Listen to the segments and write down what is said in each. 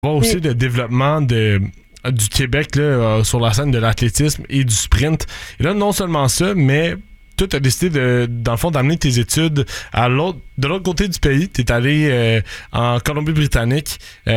On va aussi le développement du Québec là, sur la scène de l'athlétisme et du sprint. Et là, non seulement ça, mais toi, tu as décidé, dans le fond, d'amener tes études de l'autre côté du pays. Tu es allé en Colombie-Britannique,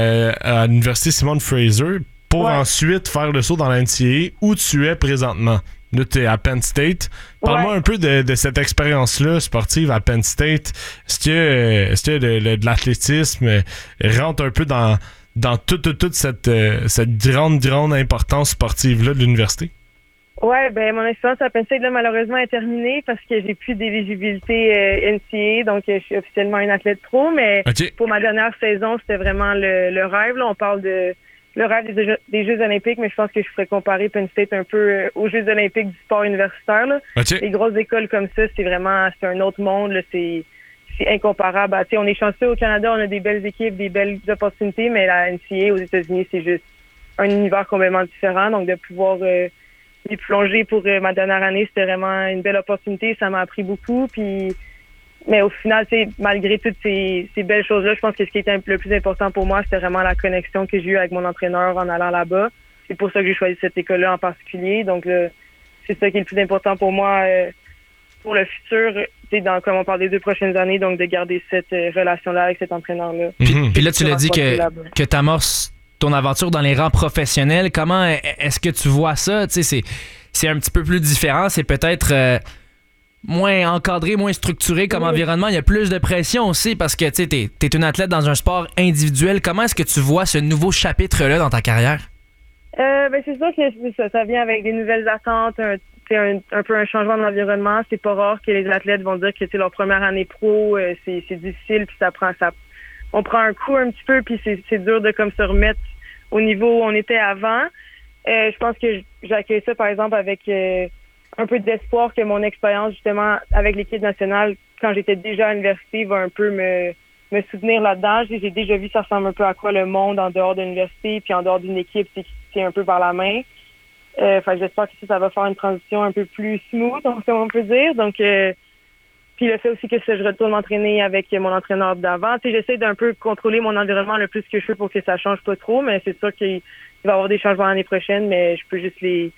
à l'Université Simon Fraser, pour ensuite faire le saut dans la NCAA, où tu es présentement. Là, tu es à Penn State. Parle-moi un peu de cette expérience-là sportive à Penn State. Est-ce que de l'athlétisme rentre un peu dans toute cette grande importance sportive-là de l'université? Ouais, mon expérience à Penn State, là, malheureusement, est terminée parce que j'ai plus d'éligibilité NCAA, donc je suis officiellement une athlète pro, mais pour ma dernière saison, c'était vraiment le rêve. Là, on parle de le rêve des Jeux olympiques, mais je pense que je ferais comparer Penn State un peu aux Jeux olympiques du sport universitaire. Là. Les grosses écoles comme ça, c'est un autre monde, là, c'est incomparable. On est chanceux au Canada, on a des belles équipes, des belles opportunités, mais la NCAA aux États-Unis, c'est juste un univers complètement différent. Donc, de pouvoir y plonger pour ma dernière année, c'était vraiment une belle opportunité. Ça m'a appris beaucoup. Mais au final, malgré toutes ces belles choses-là, je pense que ce qui était le plus important pour moi, c'était vraiment la connexion que j'ai eue avec mon entraîneur en allant là-bas. C'est pour ça que j'ai choisi cette école-là en particulier. Donc, là, c'est ça qui est le plus important pour moi pour le futur, comme on parle des 2 prochaines années, donc de garder cette relation-là avec cet entraîneur-là. Puis là, tu l'as dit que tu amorces ton aventure dans les rangs professionnels. Comment est-ce que tu vois ça? C'est un petit peu plus différent. C'est peut-être moins encadré, moins structuré comme environnement. Il y a plus de pression aussi parce que tu es une athlète dans un sport individuel. Comment est-ce que tu vois ce nouveau chapitre-là dans ta carrière? C'est sûr que ça vient avec des nouvelles attentes, un peu un changement d'environnement. C'est pas rare que les athlètes vont dire que leur première année pro, c'est difficile, puis on prend un coup un petit peu, puis c'est dur de comme se remettre au niveau où on était avant. Je pense que j'accueille ça, par exemple, avec un peu d'espoir que mon expérience, justement, avec l'équipe nationale, quand j'étais déjà à l'université, va un peu me soutenir là-dedans. J'ai déjà vu ça ressemble un peu à quoi le monde en dehors de l'université, puis en dehors d'une équipe, c'est qui tient un peu par la main. J'espère que ça va faire une transition un peu plus smooth, comme on peut dire. Donc, puis le fait aussi que je retourne m'entraîner avec mon entraîneur d'avant. J'essaie d'un peu contrôler mon environnement le plus que je peux pour que ça change pas trop, mais c'est sûr qu'il va y avoir des changements l'année prochaine, mais je peux juste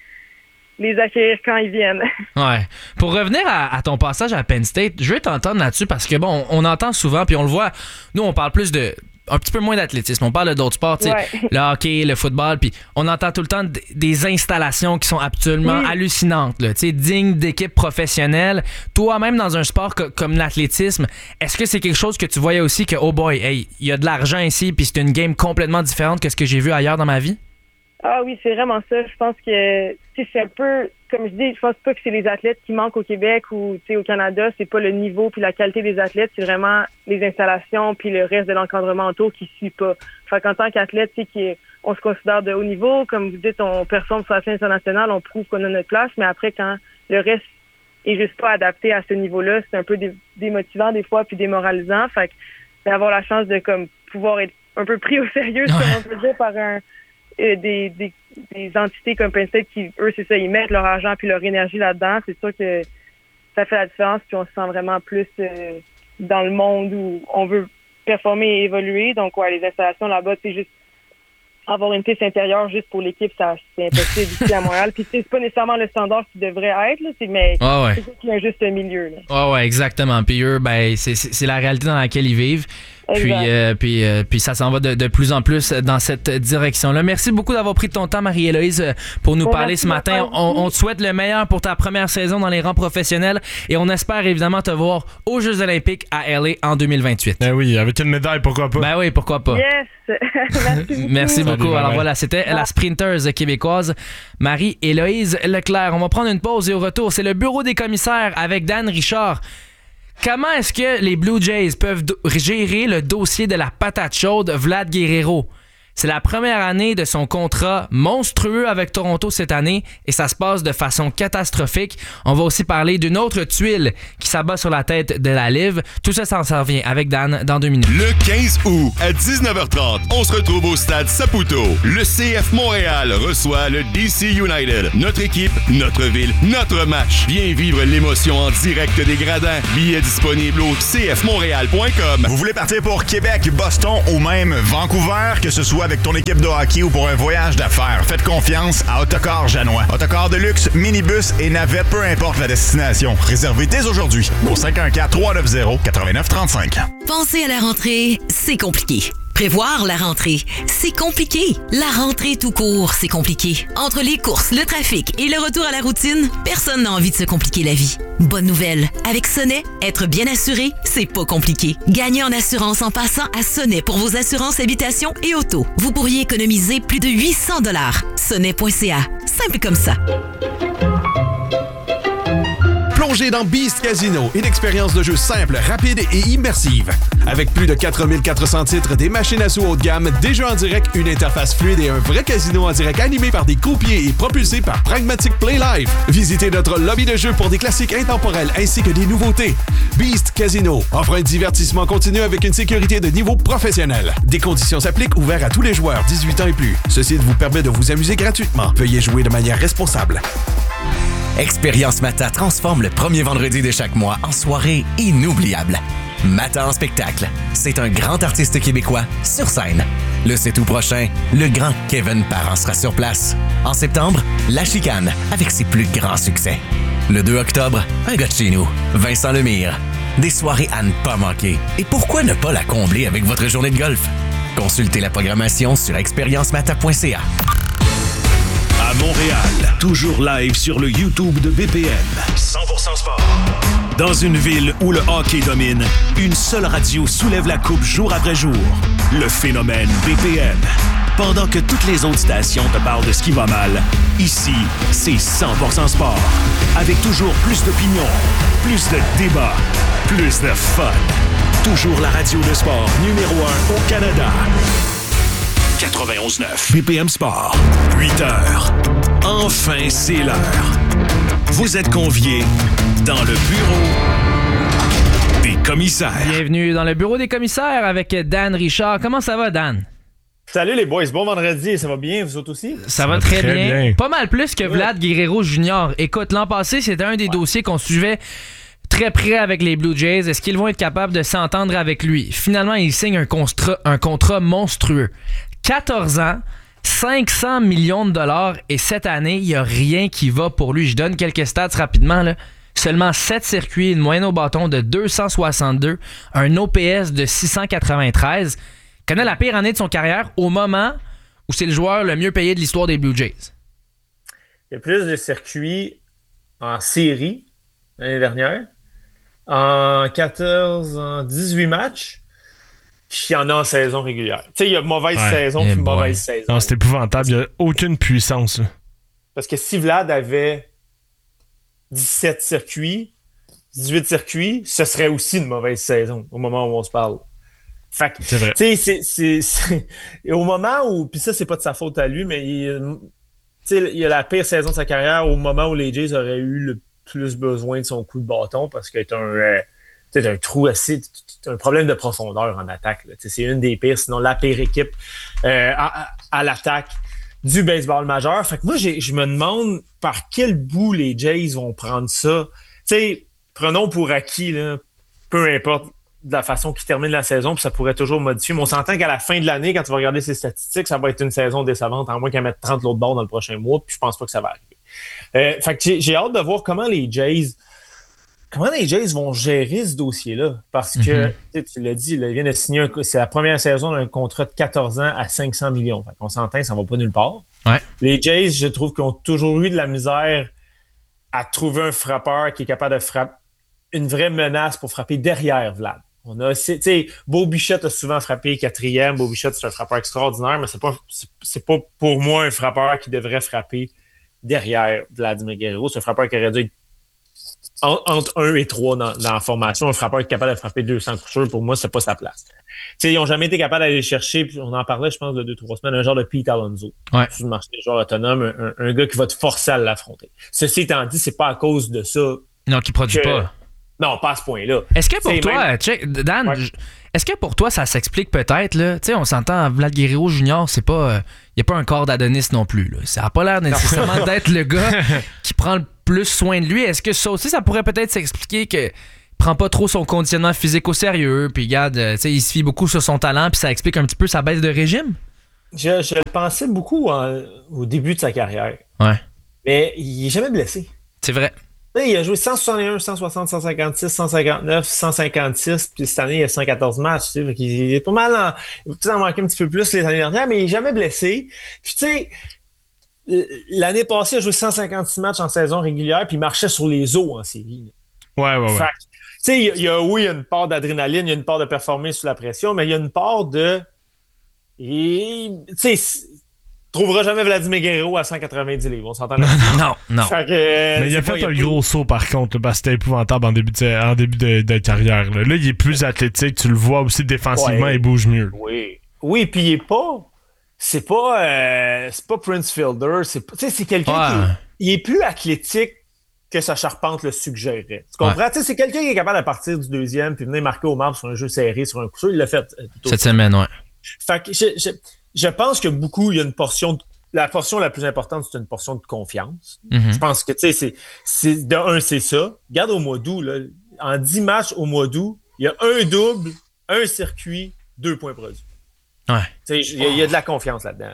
les accueillir quand ils viennent. Ouais. Pour revenir à ton passage à Penn State, je veux t'entendre là-dessus parce que on entend souvent, puis on le voit, nous on parle plus un petit peu moins d'athlétisme, on parle d'autres sports, le hockey, le football, puis on entend tout le temps des installations qui sont absolument hallucinantes, là, dignes d'équipes professionnelles. Toi-même dans un sport comme l'athlétisme, est-ce que c'est quelque chose que tu voyais aussi que, oh boy, hey, il y a de l'argent ici, puis c'est une game complètement différente que ce que j'ai vu ailleurs dans ma vie? Ah oui, c'est vraiment ça. Je pense que c'est un peu, comme je dis, je pense pas que c'est les athlètes qui manquent au Québec ou au Canada. C'est pas le niveau puis la qualité des athlètes, c'est vraiment les installations puis le reste de l'encadrement autour qui suit pas. Fait qu'en tant qu'athlète, on se considère de haut niveau. Comme vous dites, on performe sur la scène internationale, on prouve qu'on a notre place, mais après, quand le reste est juste pas adapté à ce niveau-là, c'est un peu démotivant des fois puis démoralisant. Fait que d'avoir la chance de comme pouvoir être un peu pris au sérieux, comme on peut dire, par des entités comme Penn State qui, eux, c'est ça, ils mettent leur argent puis leur énergie là-dedans. C'est sûr que ça fait la différence puis on se sent vraiment plus dans le monde où on veut performer et évoluer. Donc, les installations là-bas, c'est juste avoir une piste intérieure juste pour l'équipe, ça c'est impossible ici à Montréal. Puis c'est pas nécessairement le standard qui devrait être, là, mais c'est sûr qu'il y a un juste milieu. Ouais, exactement. Puis eux, c'est la réalité dans laquelle ils vivent. Puis ça s'en va de plus en plus dans cette direction-là. Merci beaucoup d'avoir pris de ton temps, Marie-Héloïse, pour nous parler ce matin. On te souhaite le meilleur pour ta première saison dans les rangs professionnels et on espère évidemment te voir aux Jeux olympiques à LA en 2028. Ben oui, avec une médaille, pourquoi pas? Ben oui, pourquoi pas? Yes! Merci beaucoup. Alors voilà, c'était la sprinteuse québécoise Marie-Héloïse Leclerc. On va prendre une pause et au retour, c'est le bureau des commissaires avec Dan Richard. Comment est-ce que les Blue Jays peuvent gérer le dossier de la patate chaude Vlad Guerrero? C'est la première année de son contrat monstrueux avec Toronto cette année et ça se passe de façon catastrophique. On va aussi parler d'une autre tuile qui s'abat sur la tête de la Live. Tout ça s'en revient avec Dan dans 2 minutes. Le 15 août à 19h30, on se retrouve au stade Saputo. Le CF Montréal reçoit le DC United. Notre équipe, notre ville, notre match. Viens vivre l'émotion en direct des gradins. Billets disponibles au cfmontréal.com. Vous voulez partir pour Québec, Boston ou même Vancouver, que ce soit avec ton équipe de hockey ou pour un voyage d'affaires, faites confiance à Autocar Janois. Autocar de luxe, minibus et navette, peu importe la destination. Réservez dès aujourd'hui au 514-390-8935. Pensez à la rentrée, c'est compliqué. Prévoir la rentrée, c'est compliqué. La rentrée tout court, c'est compliqué. Entre les courses, le trafic et le retour à la routine, personne n'a envie de se compliquer la vie. Bonne nouvelle, avec Sonnet, être bien assuré, c'est pas compliqué. Gagnez en assurance en passant à Sonnet pour vos assurances habitation et auto. Vous pourriez économiser plus de 800 $. Sonnet.ca, simple comme ça. Plongez dans Beast Casino, une expérience de jeu simple, rapide et immersive. Avec plus de 4400 titres, des machines à sous haut de gamme, des jeux en direct, une interface fluide et un vrai casino en direct animé par des croupiers et propulsé par Pragmatic Play Live. Visitez notre lobby de jeu pour des classiques intemporels ainsi que des nouveautés. Beast Casino offre un divertissement continu avec une sécurité de niveau professionnel. Des conditions s'appliquent, ouverts à tous les joueurs 18 ans et plus. Ceci vous permet de vous amuser gratuitement. Veuillez jouer de manière responsable. Expérience Mata transforme le premier vendredi de chaque mois en soirée inoubliable. Mata en spectacle, c'est un grand artiste québécois sur scène. Le 7 août prochain, le grand Kevin Parent sera sur place. En septembre, La Chicane avec ses plus grands succès. Le 2 octobre, un gars de chez nous, Vincent Lemire. Des soirées à ne pas manquer. Et pourquoi ne pas la combler avec votre journée de golf? Consultez la programmation sur expériencemata.ca. À Montréal, toujours live sur le YouTube de BPM. 100% sport. Dans une ville où le hockey domine, une seule radio soulève la coupe jour après jour. Le phénomène BPM. Pendant que toutes les autres stations te parlent de ce qui va mal, ici, c'est 100% sport. Avec toujours plus d'opinions, plus de débats, plus de fun. Toujours la radio de sport numéro 1 au Canada. 91.9 BPM Sport. 8 heures. Enfin, c'est l'heure. Vous êtes conviés dans le bureau des commissaires. Bienvenue dans le bureau des commissaires avec Dan Richard. Comment ça va, Dan? Salut les boys, bon vendredi, ça va bien, vous autres aussi? Ça va très bien. Pas mal plus que Vlad Guerrero Jr. Écoute, l'an passé, c'était un des dossiers qu'on suivait très près avec les Blue Jays. Est-ce qu'ils vont être capables de s'entendre avec lui? Finalement, il signe un contrat monstrueux. 14 ans, 500 millions de dollars et cette année, il n'y a rien qui va pour lui. Je donne quelques stats rapidement, là. Seulement 7 circuits, une moyenne au bâton de 262, un OPS de 693. Il connaît la pire année de son carrière au moment où c'est le joueur le mieux payé de l'histoire des Blue Jays. Il y a plus de circuits en série l'année dernière. En 18 matchs. Qu'il y en a en saison régulière. Tu sais, il y a mauvaise saison puis mauvaise saison. Non, c'est épouvantable. Il n'y a aucune puissance. Là. Parce que si Vlad avait 17 circuits, 18 circuits, ce serait aussi une mauvaise saison au moment où on se parle. Fait que, c'est vrai. Tu sais, c'est au moment où, puis ça, c'est pas de sa faute à lui, mais il a la pire saison de sa carrière au moment où les Jays auraient eu le plus besoin de son coup de bâton parce qu'il est un trou assez... un problème de profondeur en attaque. Là. C'est une des pires, sinon la pire équipe à l'attaque du baseball majeur. Fait que moi, je me demande par quel bout les Jays vont prendre ça. T'sais, prenons pour acquis, là, peu importe de la façon qu'ils terminent la saison, puis ça pourrait toujours modifier. Mais on s'entend qu'à la fin de l'année, quand tu vas regarder ses statistiques, ça va être une saison décevante, à moins qu'elle mette 30 l'autre bord dans le prochain mois, puis je pense pas que ça va arriver. Fait que j'ai hâte de voir comment les Jays vont gérer ce dossier-là. Parce que, tu l'as dit, il vient de signer c'est la première saison d'un contrat de 14 ans à 500 millions. Fait qu'on s'entend, ça va pas nulle part. Ouais. Les Jays, je trouve qu'ils ont toujours eu de la misère à trouver un frappeur qui est capable de frapper une vraie menace pour frapper derrière Vlad. On a, tu sais, Beau Bichette a souvent frappé 4e. Beau Bichette, c'est un frappeur extraordinaire, mais c'est pas pour moi un frappeur qui devrait frapper derrière Vladimir Guerrero. C'est un frappeur qui aurait dû être entre 1 et 3 dans la formation. Un frappeur qui est capable de frapper 200 coups sûrs, pour moi, c'est pas sa place. T'sais, ils n'ont jamais été capables d'aller chercher, puis on en parlait, je pense, de 2-3 semaines, un genre de Pete Alonso. Ouais. Sur le marché des joueurs autonomes, un gars qui va te forcer à l'affronter. Ceci étant dit, c'est pas à cause de ça. Non, qui produit pas. Non, pas à ce point-là. Est-ce que pour toi, Dan, est-ce que pour toi, ça s'explique peut-être, là? Tu sais, on s'entend, Vlad Guerrero Jr., c'est pas. Il n'y a pas un corps d'Adonis non plus, là. Ça n'a pas l'air nécessairement d'être le gars qui prend le plus soin de lui. Est-ce que ça aussi, ça pourrait peut-être s'expliquer que prend pas trop son conditionnement physique au sérieux, puis regarde, tu sais, il se fie beaucoup sur son talent, puis ça explique un petit peu sa baisse de régime? je le pensais beaucoup au début de sa carrière. Ouais. Mais il n'est jamais blessé. C'est vrai. Il a joué 161, 160, 156, 159, 156, puis cette année, il a 114 matchs. Tu sais, il est pas mal il en manquait un petit peu plus les années dernières, mais il n'est jamais blessé. Puis tu sais, l'année passée, il a joué 156 matchs en saison régulière, puis il marchait sur les os en série. Ouais. Fait, tu sais, il y a une part d'adrénaline, il y a une part de performer sous la pression, mais il y a une part de... Tu sais, trouvera jamais Vladimir Guerrero à 190 livres, on s'entend là-dessus. Non. Mais il a fait un gros saut par contre, parce que c'était épouvantable en début de carrière. Là, il est plus athlétique, tu le vois aussi défensivement, il bouge mieux. Oui, puis il est pas... C'est pas Prince Fielder, c'est quelqu'un qui est plus athlétique que sa charpente le suggérerait. Tu comprends? Ouais. C'est quelqu'un qui est capable de partir du deuxième puis venir marquer au marbre sur un jeu serré, sur un coup sûr. Il l'a fait cette semaine, ouais. Fait que je pense que beaucoup, il y a une portion... La portion la plus importante, c'est une portion de confiance. Mm-hmm. Je pense que, tu sais, c'est ça. Regarde au mois d'août, là, en 10 matchs au mois d'août, il y a un double, un circuit, 2 points produits. Ouais. Il y a de la confiance là-dedans.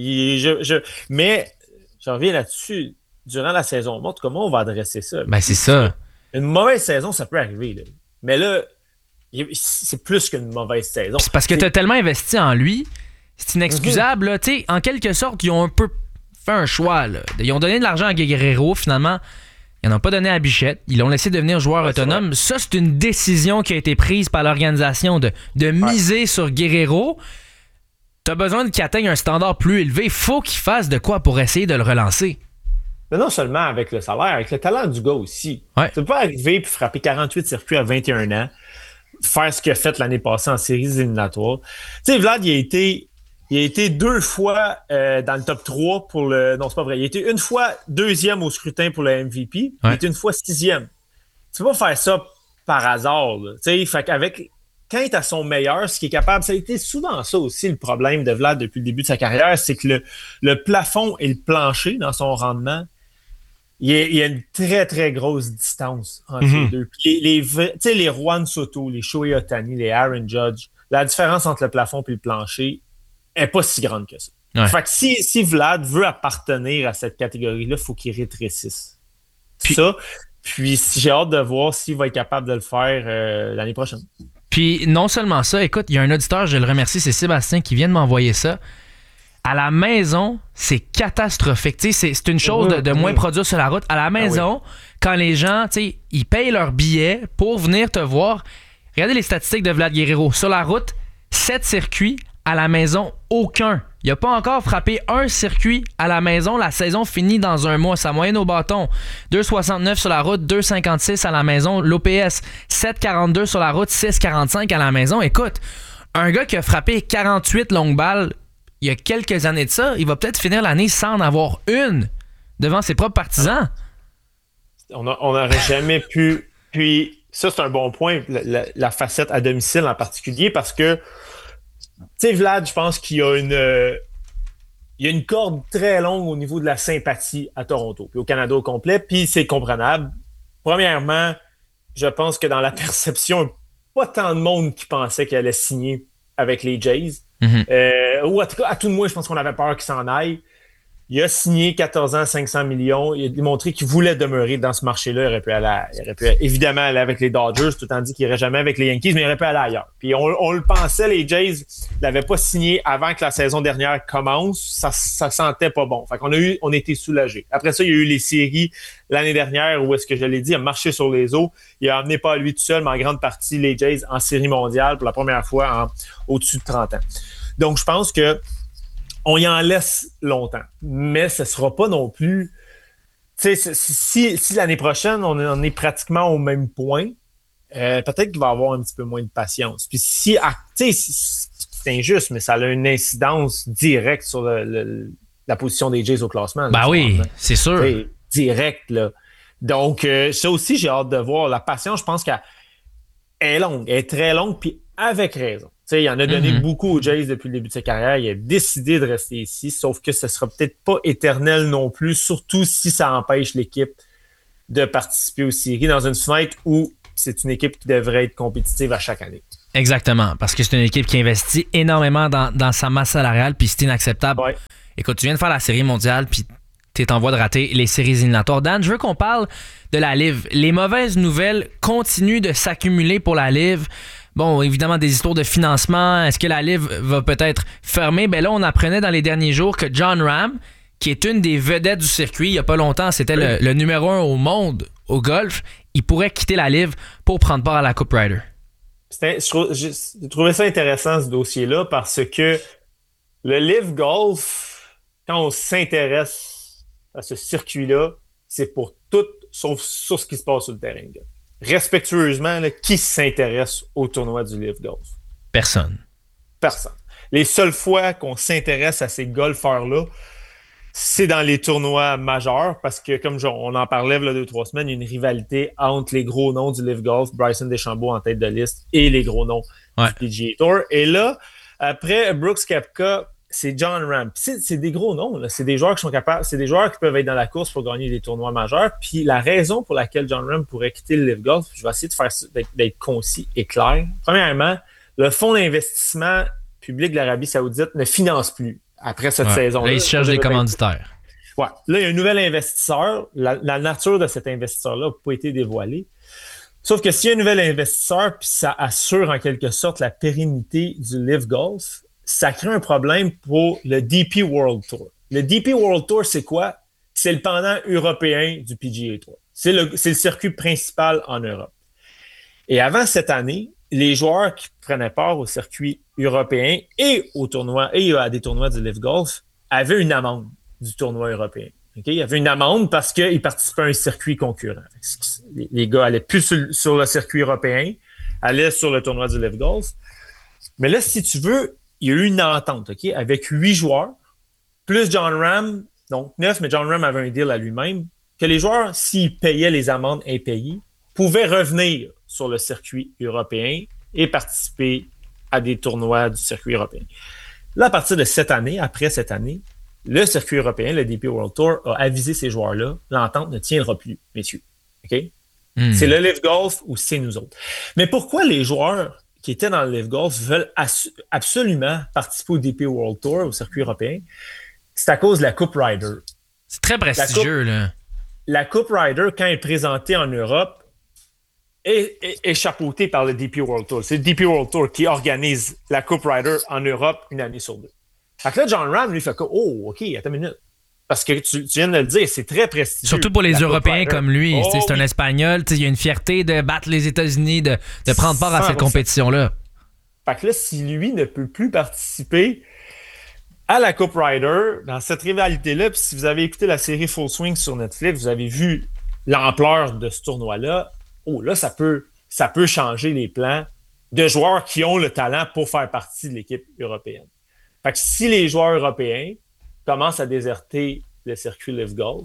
Mais, je reviens là-dessus, durant la saison, on montre comment on va adresser ça. Ben, c'est ça. Une mauvaise saison, ça peut arriver. Là. Mais là, c'est plus qu'une mauvaise saison. C'est parce que tu as tellement investi en lui, c'est inexcusable. Là. En quelque sorte, ils ont un peu fait un choix. Là. Ils ont donné de l'argent à Guerrero, finalement. Ils n'en ont pas donné à Bichette. Ils l'ont laissé devenir joueur autonome. Ça, c'est une décision qui a été prise par l'organisation de miser sur Guerrero. T'as besoin qu'il atteigne un standard plus élevé. Il faut qu'il fasse de quoi pour essayer de le relancer. Mais non seulement avec le salaire, avec le talent du gars aussi. Ouais. Tu peux pas arriver et frapper 48 circuits à 21 ans, faire ce qu'il a fait l'année passée en séries éliminatoires. Tu sais, Vlad, il a été 2 fois dans le top 3 pour le... Non, c'est pas vrai. Il a été une fois 2e au scrutin pour le MVP. Ouais. Il a été une fois 6e. Tu peux pas faire ça par hasard. Tu sais, fait qu'avec... Quand il est à son meilleur, ce qui est capable, ça a été souvent ça aussi le problème de Vlad depuis le début de sa carrière, c'est que le plafond et le plancher dans son rendement, il y a une très, très grosse distance entre les deux. Puis les Juan Soto, les Shohei Ohtani, les Aaron Judge, la différence entre le plafond et le plancher n'est pas si grande que ça. Ouais. Fait que si Vlad veut appartenir à cette catégorie-là, il faut qu'il rétrécisse. Puis j'ai hâte de voir s'il va être capable de le faire l'année prochaine. Puis non seulement ça, écoute, il y a un auditeur, je le remercie, c'est Sébastien qui vient de m'envoyer ça. À la maison, c'est catastrophique. Tu sais, c'est une chose de moins produire sur la route. À la maison, quand les gens, tu sais, ils payent leur billet pour venir te voir. Regardez les statistiques de Vlad Guerrero. Sur la route, 7 circuits. À la maison, aucun. Il n'a pas encore frappé un circuit à la maison. La saison finit dans un mois. Sa moyenne au bâton, 2,69 sur la route, 2,56 à la maison. L'OPS, 7,42 sur la route, 6,45 à la maison. Écoute, un gars qui a frappé 48 longues balles il y a quelques années de ça, il va peut-être finir l'année sans en avoir une devant ses propres partisans. On n'aurait jamais pu... Puis ça, c'est un bon point, la facette à domicile en particulier, parce que tu sais, Vlad, je pense qu'il y a une corde très longue au niveau de la sympathie à Toronto, puis au Canada au complet, puis c'est comprenable. Premièrement, je pense que dans la perception, pas tant de monde qui pensait qu'il allait signer avec les Jays. Mm-hmm. Ou en tout cas, à tout de moins, je pense qu'on avait peur qu'il s'en aille. Il a signé 14 ans, 500 millions. Il a démontré qu'il voulait demeurer dans ce marché-là. Il aurait pu évidemment aller avec les Dodgers, tout en dit qu'il n'irait jamais avec les Yankees, mais il aurait pu aller ailleurs. Puis on le pensait, les Jays ne l'avaient pas signé avant que la saison dernière commence. Ça sentait pas bon. Fait qu'on on était soulagés. Après ça, il y a eu les séries l'année dernière où, est-ce que je l'ai dit, il a marché sur les eaux. Il a amené pas lui tout seul, mais en grande partie les Jays en série mondiale pour la première fois au-dessus de 30 ans. Donc, je pense que on y en laisse longtemps, mais ce ne sera pas non plus... Tu sais, si l'année prochaine, on est pratiquement au même point, peut-être qu'il va avoir un petit peu moins de patience. Puis tu sais, c'est injuste, mais ça a une incidence directe sur la position des Jays au classement. Ben oui, c'est sûr. T'sais, direct, là. Donc, ça aussi, j'ai hâte de voir. La patience, je pense qu'elle est longue. Elle est très longue, puis avec raison. Il en a donné beaucoup aux Jays depuis le début de sa carrière. Il a décidé de rester ici, sauf que ce ne sera peut-être pas éternel non plus, surtout si ça empêche l'équipe de participer aux séries dans une fenêtre où c'est une équipe qui devrait être compétitive à chaque année. Exactement, parce que c'est une équipe qui investit énormément dans sa masse salariale, puis c'est inacceptable. Ouais. Écoute, tu viens de faire la série mondiale, puis t'es en voie de rater les séries éliminatoires. Dan, je veux qu'on parle de la LIV. Les mauvaises nouvelles continuent de s'accumuler pour la LIV. Bon, évidemment, des histoires de financement. Est-ce que la LIV va peut-être fermer? Ben là, on apprenait dans les derniers jours que Jon Rahm, qui est une des vedettes du circuit, il y a pas longtemps, c'était le numéro 1 au monde au golf, il pourrait quitter la LIV pour prendre part à la Coupe Ryder. J'ai trouvé ça intéressant, ce dossier-là, parce que le LIV Golf, quand on s'intéresse à ce circuit-là, c'est pour tout sauf sur ce qui se passe sur le terrain. Respectueusement, là, qui s'intéresse au tournoi du LIV Golf? Personne. Les seules fois qu'on s'intéresse à ces golfeurs-là, c'est dans les tournois majeurs, parce que, comme on en parlait il y a 2-3 semaines, il y a une rivalité entre les gros noms du LIV Golf, Bryson DeChambeau en tête de liste, et les gros noms du PGA Tour. Et là, après Brooks Koepka, c'est Jon Rahm. C'est des gros noms, là. C'est des joueurs qui sont capables, c'est des joueurs qui peuvent être dans la course pour gagner des tournois majeurs. Puis la raison pour laquelle Jon Rahm pourrait quitter le LIV Golf, je vais essayer d'être concis et clair. Premièrement, le fonds d'investissement public de l'Arabie Saoudite ne finance plus après cette saison. Là, ils cherchent des commanditaires. Ouais. Là, il y a un nouvel investisseur. La nature de cet investisseur-là n'a pas été dévoilée. Sauf que s'il y a un nouvel investisseur, puis ça assure en quelque sorte la pérennité du LIV Golf, ça crée un problème pour le DP World Tour. Le DP World Tour, c'est quoi? C'est le pendant européen du PGA Tour. C'est le circuit principal en Europe. Et avant cette année, les joueurs qui prenaient part au circuit européen et à des tournois du LIV Golf avaient une amende du tournoi européen. Okay? Il y avait une amende parce qu'ils participaient à un circuit concurrent. Les gars allaient plus sur le circuit européen, allaient sur le tournoi du LIV Golf. Mais là, si tu veux, il y a eu une entente, okay, avec 8 joueurs, plus Jon Rahm, donc 9, mais Jon Rahm avait un deal à lui-même, que les joueurs, s'ils payaient les amendes impayées, pouvaient revenir sur le circuit européen et participer à des tournois du circuit européen. Là, à partir de cette année, après cette année, le circuit européen, le DP World Tour, a avisé ces joueurs-là, l'entente ne tiendra plus, messieurs. Okay? C'est le LIV Golf ou c'est nous autres. Mais pourquoi les joueurs qui étaient dans le LIV Golf veulent absolument participer au DP World Tour, au circuit européen? C'est à cause de la Coupe Ryder. C'est très prestigieux, là. La Coupe Ryder, quand elle est présentée en Europe, est chapeautée par le DP World Tour. C'est le DP World Tour qui organise la Coupe Ryder en Europe une année sur 2. Fait que là, Jon Rahm, lui, fait que, OK, attends une minute. Parce que tu viens de le dire, c'est très prestigieux. Surtout pour les Européens comme lui. C'est un Espagnol. Il y a une fierté de battre les États-Unis, de prendre part à cette compétition-là. Fait que là, si lui ne peut plus participer à la Coupe Ryder, dans cette rivalité-là, puis si vous avez écouté la série Full Swing sur Netflix, vous avez vu l'ampleur de ce tournoi-là. Là, ça peut changer les plans de joueurs qui ont le talent pour faire partie de l'équipe européenne. Fait que si les joueurs européens commencent à déserter le circuit LIV Golf,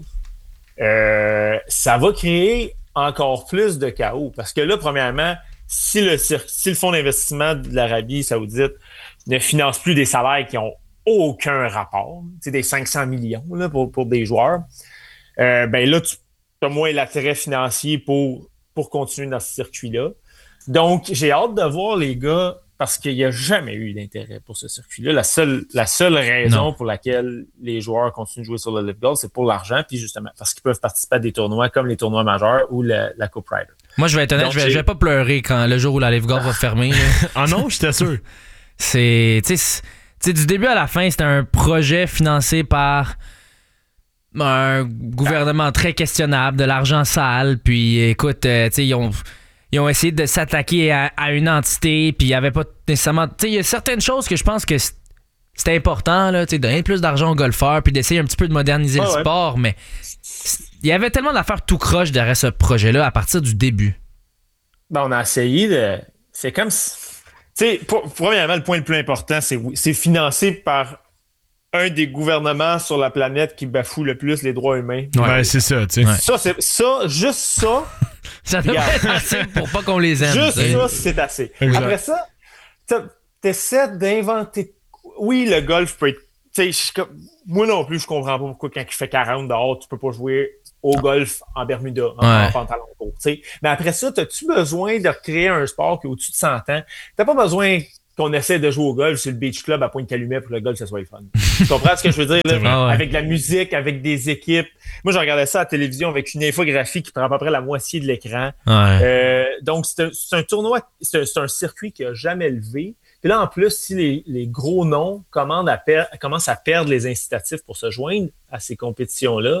ça va créer encore plus de chaos. Parce que là, premièrement, si le fonds d'investissement de l'Arabie Saoudite ne finance plus des salaires qui n'ont aucun rapport, c'est des 500 millions là, pour des joueurs, ben là, tu as moins l'intérêt financier pour continuer dans ce circuit-là. Donc, j'ai hâte de voir les gars, parce qu'il n'y a jamais eu d'intérêt pour ce circuit-là. La seule raison pour laquelle les joueurs continuent de jouer sur le LIV Golf, c'est pour l'argent, puis justement, parce qu'ils peuvent participer à des tournois comme les tournois majeurs ou la Coupe Ryder. Moi, je vais être honnête, je vais pas pleurer quand le jour où la LIV Golf va fermer. Ah non, j'étais sûr. C'est du début à la fin, c'était un projet financé par un gouvernement très questionnable, de l'argent sale, puis écoute, ils ont essayé de s'attaquer à une entité, puis il n'y avait pas nécessairement... Il y a certaines choses que je pense que c'était important, là, donner plus d'argent aux golfeurs, puis d'essayer un petit peu de moderniser le sport, mais il y avait tellement d'affaires tout croche derrière ce projet-là à partir du début. Ben, on a essayé de... C'est comme... Premièrement, le point le plus important, c'est financé par un des gouvernements sur la planète qui bafoue le plus les droits humains. Ouais, c'est ça, tu sais. Juste ça... Ça devrait être assez pour pas qu'on les aime. Juste ça, c'est assez. Exact. Après ça, t'essaies d'inventer... Oui, le golf peut être... Moi non plus, je comprends pas pourquoi quand il fait 40 dehors, tu peux pas jouer au golf en Bermuda, en pantalon court. T'sais. Mais après ça, as-tu besoin de recréer un sport qui est au-dessus de 100 ans? T'as pas besoin qu'on essaie de jouer au golf sur le beach club à Pointe-Calumet pour que le golf, ça soit le fun. Tu comprends ce que je veux dire? Là? Avec de la musique, avec des équipes. Moi, je regardais ça à la télévision avec une infographie qui prend à peu près la moitié de l'écran. Donc, c'est un tournoi, c'est un circuit qui n'a jamais levé. Puis là, en plus, si les gros noms commencent à perdre les incitatifs pour se joindre à ces compétitions-là,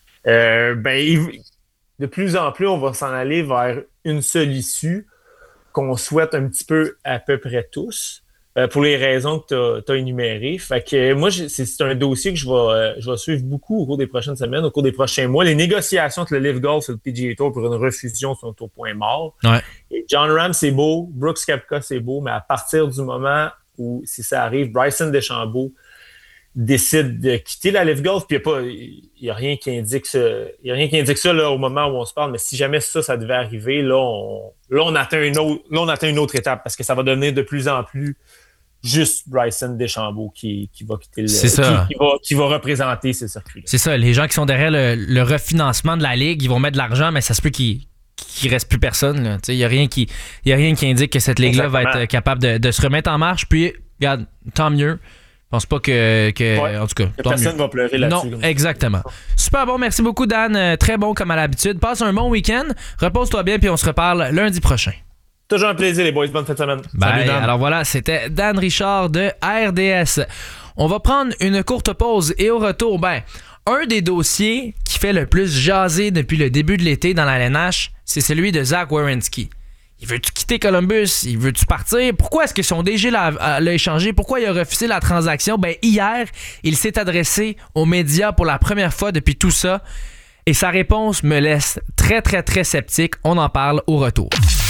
de plus en plus, on va s'en aller vers une seule issue qu'on souhaite un petit peu à peu près tous, pour les raisons que tu as énumérées. Fait que moi, c'est un dossier que je vais suivre beaucoup au cours des prochaines semaines, au cours des prochains mois. Les négociations entre le LIV Golf et le PGA Tour pour une refusion sont au point mort. Et Jon Rahm, c'est beau. Brooks Koepka, c'est beau. Mais à partir du moment où, si ça arrive, Bryson DeChambeau décide de quitter la LIV Golf, puis il n'y a rien qui indique ça là, au moment où on se parle, mais si jamais ça devait arriver, là on atteint une autre étape, parce que ça va devenir de plus en plus juste Bryson DeChambeau qui va quitter qui va représenter ce circuit-là. C'est ça, les gens qui sont derrière le refinancement de la Ligue, ils vont mettre de l'argent, mais ça se peut qu'il reste plus personne. Il n'y a rien qui indique que cette Ligue-là va être capable de se remettre en marche, puis regarde, tant mieux. Je pense pas en tout cas, personne va pleurer là-dessus. Non, exactement. Super bon, merci beaucoup Dan, très bon comme à l'habitude. Passe un bon week-end, repose-toi bien puis on se reparle lundi prochain. Toujours un plaisir les boys, bonne fin de semaine. Salut Dan. Alors voilà, c'était Dan Richard de RDS. On va prendre une courte pause et au retour, un des dossiers qui fait le plus jaser depuis le début de l'été dans la LNH, c'est celui de Zach Werenski. Il veut-tu quitter Columbus? Il veut-tu partir? Pourquoi est-ce que son DG l'a échangé? Pourquoi il a refusé la transaction? Hier, il s'est adressé aux médias pour la première fois depuis tout ça. Et sa réponse me laisse très, très, très sceptique. On en parle au retour.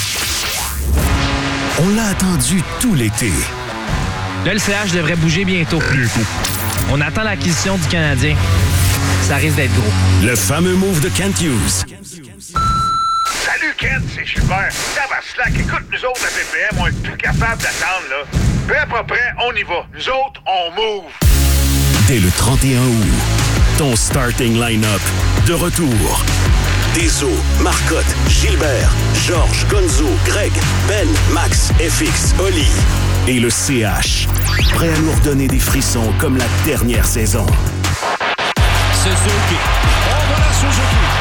On l'a attendu tout l'été. Là, le CH devrait bouger bientôt. On attend l'acquisition du Canadien. Ça risque d'être gros. Le fameux move de Kent Hughes. Salut Kent, c'est Gilbert. Slack, écoute, nous autres, la BPM, on est plus capable d'attendre, là. Peu à peu près, on y va. Nous autres, on move. Dès le 31 août, ton starting line-up de retour. Deso, Marcotte, Gilbert, Georges, Gonzo, Greg, Ben, Max, FX, Oli et le CH. Prêt à nous redonner des frissons comme la dernière saison. Suzuki. Oh, voilà Suzuki.